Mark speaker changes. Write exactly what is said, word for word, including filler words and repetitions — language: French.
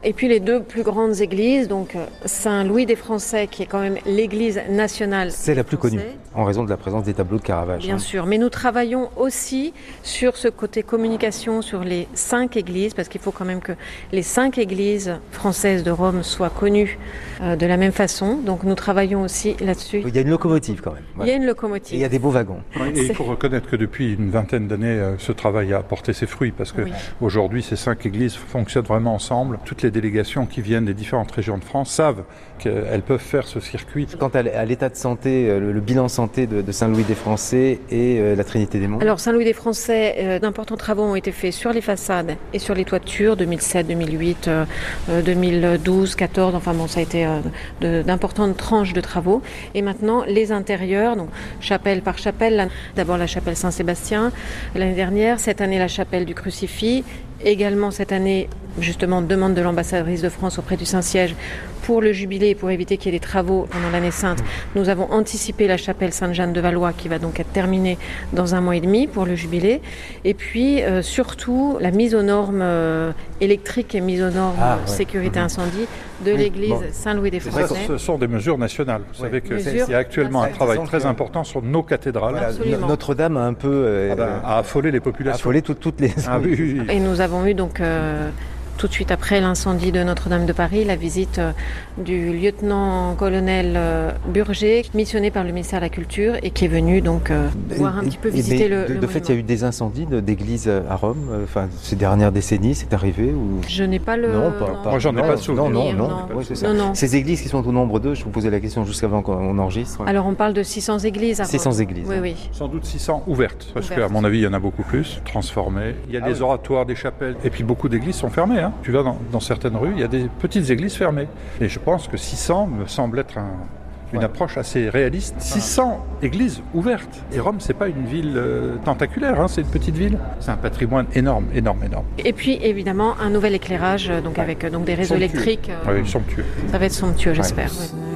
Speaker 1: Et puis les deux plus grandes églises, donc Saint-Louis des Français, qui est quand même l'église nationale.
Speaker 2: C'est la plus connue, en raison de la présence des tableaux de Caravage.
Speaker 1: Bien
Speaker 2: hein.
Speaker 1: sûr, mais nous travaillons aussi sur ce côté communication, sur les cinq églises, parce qu'il faut quand même que les cinq églises françaises de Rome soient connues euh, de la même façon. Donc nous travaillons aussi là-dessus.
Speaker 2: Il y a une locomotive quand même.
Speaker 1: Voilà. Il y a une locomotive.
Speaker 2: Et il y a des beaux wagons.
Speaker 3: Et il faut reconnaître que depuis une vingtaine d'années, ce travail a porté ses fruits, parce que oui. Aujourd'hui, ces cinq églises fonctionnent vraiment ensemble. Toutes les délégations qui viennent des différentes régions de France savent qu'elles peuvent faire ce circuit.
Speaker 2: Quant à l'état de santé, le, le bilan santé de, de Saint-Louis des Français et euh, la Trinité des Monts.
Speaker 1: Alors Saint-Louis des Français, euh, d'importants travaux ont été faits sur les façades et sur les toitures, deux mille sept, deux mille huit, euh, deux mille douze, quatorze, enfin bon, ça a été euh, de, d'importantes tranches de travaux. Et maintenant, les intérieurs, donc chapelle par chapelle, d'abord la chapelle Saint-Sébastien, l'année dernière, cette année la chapelle du Crucifix, également cette année, justement, demande de l'ambassadrice de France auprès du Saint-Siège pour le jubilé, pour éviter qu'il y ait des travaux pendant l'année sainte. Nous avons anticipé la chapelle Sainte-Jeanne de Valois qui va donc être terminée dans un mois et demi pour le jubilé. Et puis, euh, surtout, la mise aux normes euh, électriques et mise aux normes ah, ouais. sécurité incendie de oui, l'église bon. Saint-Louis des Français.
Speaker 3: Ce sont des mesures nationales. Vous oui. savez qu'il y a actuellement un travail très important sur nos cathédrales.
Speaker 2: Voilà, Notre-Dame a un peu... Euh,
Speaker 3: ah ben, a affolé les populations. A
Speaker 2: affolé tout, toutes les...
Speaker 3: Ah, oui, oui, oui.
Speaker 1: Et nous avons eu donc... Euh, tout de suite après l'incendie de Notre-Dame de Paris, la visite du lieutenant-colonel Burger, missionné par le ministère de la Culture et qui est venu donc euh, voir un et, petit peu visiter
Speaker 2: et
Speaker 1: le,
Speaker 2: de,
Speaker 1: le
Speaker 2: De fait, il y a eu des incendies d'églises à Rome, euh, enfin, ces dernières décennies, c'est arrivé ou...
Speaker 1: Je n'ai pas le...
Speaker 2: Non, pas,
Speaker 1: non.
Speaker 3: Moi, j'en ai
Speaker 2: non,
Speaker 3: pas de souvenir.
Speaker 2: Non, non, non.
Speaker 1: non.
Speaker 2: Oui, c'est ça.
Speaker 1: non, non.
Speaker 2: Ces églises qui sont au nombre d'eux, je vous posais la question juste avant qu'on enregistre. Ouais.
Speaker 1: Alors, on parle de six cents églises à Rome.
Speaker 2: six cents églises.
Speaker 1: Oui,
Speaker 2: hein.
Speaker 1: oui.
Speaker 3: Sans doute six cents ouvertes, parce
Speaker 1: ouvertes.
Speaker 3: qu'à mon avis, il y en a beaucoup plus, transformées. Il y a ah, des oui. oratoires, des chapelles, et puis beaucoup d'églises sont fermées. Hein. Tu vas dans, dans certaines rues, il y a des petites églises fermées. Et je pense que six cents me semble être un, une ouais. approche assez réaliste. six cents églises ouvertes. Et Rome, c'est pas une ville euh, tentaculaire, hein, c'est une petite ville. C'est un patrimoine énorme, énorme, énorme.
Speaker 1: Et puis, évidemment, un nouvel éclairage, donc ouais. avec donc des réseaux
Speaker 3: somptueux.
Speaker 1: électriques.
Speaker 3: Euh, oui, somptueux.
Speaker 1: Ça va être somptueux, j'espère. Ouais. Ouais.